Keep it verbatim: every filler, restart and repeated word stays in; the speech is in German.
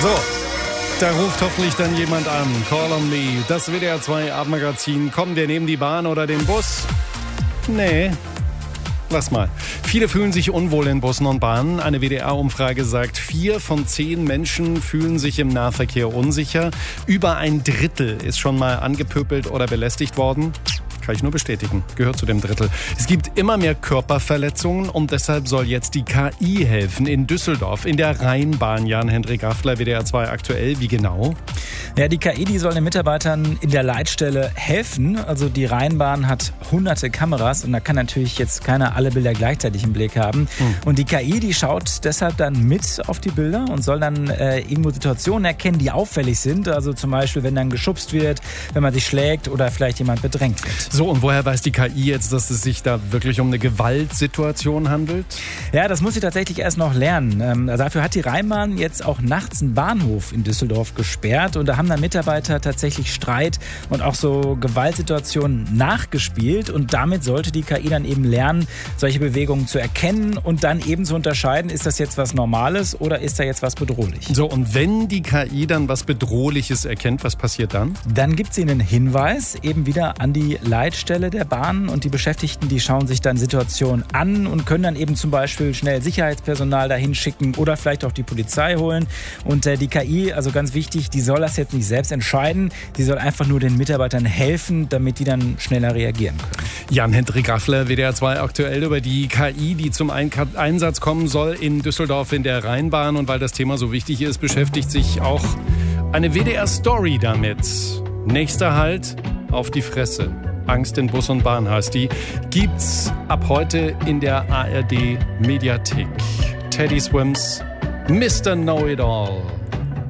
So, da ruft hoffentlich dann jemand an. Call on me. Das W D R zwei Abendmagazin. Kommen wir nehmen die Bahn oder den Bus? Nee. Lass mal. Viele fühlen sich unwohl in Bussen und Bahnen. Eine W D R-Umfrage sagt, vier von zehn Menschen fühlen sich im Nahverkehr unsicher. Über ein Drittel ist schon mal angepöbelt oder belästigt worden. Kann ich nur bestätigen. Gehört zu dem Drittel. Es gibt immer mehr Körperverletzungen und deshalb soll jetzt die K I helfen. In Düsseldorf, in der Rheinbahn. Jan-Hendrik Gaffler, W D R zwei aktuell. Wie genau? Ja, die K I, die soll den Mitarbeitern in der Leitstelle helfen. Also die Rheinbahn hat hunderte Kameras und da kann natürlich jetzt keiner alle Bilder gleichzeitig im Blick haben. Hm. Und die K I, die schaut deshalb dann mit auf die Bilder und soll dann äh, irgendwo Situationen erkennen, die auffällig sind. Also zum Beispiel, wenn dann geschubst wird, wenn man sich schlägt oder vielleicht jemand bedrängt wird. So, und woher weiß die K I jetzt, dass es sich da wirklich um eine Gewaltsituation handelt? Ja, das muss sie tatsächlich erst noch lernen. Ähm, also dafür hat die Rheinbahn jetzt auch nachts einen Bahnhof in Düsseldorf gesperrt und da haben dann Mitarbeiter tatsächlich Streit und auch so Gewaltsituationen nachgespielt und damit sollte die K I dann eben lernen, solche Bewegungen zu erkennen und dann eben zu unterscheiden, ist das jetzt was Normales oder ist da jetzt was Bedrohliches. So, und wenn die K I dann was Bedrohliches erkennt, was passiert dann? Dann gibt sie einen Hinweis eben wieder an die Leitstelle der Bahn und die Beschäftigten, die schauen sich dann Situationen an und können dann eben zum Beispiel schnell Sicherheitspersonal dahin schicken oder vielleicht auch die Polizei holen. Und äh, die K I, also ganz wichtig, die soll das jetzt nicht selbst entscheiden, die soll einfach nur den Mitarbeitern helfen, damit die dann schneller reagieren können. Jan-Hendrik Gaffler, W D R zwei aktuell über die K I, die zum Einsatz kommen soll in Düsseldorf in der Rheinbahn. Und weil das Thema so wichtig ist, beschäftigt sich auch eine W D R-Story damit. Nächster Halt, auf die Fresse. Angst in Bus und Bahn heißt die. Gibt's ab heute in der A R D Mediathek. Teddy Swims, Mister Know-It-All.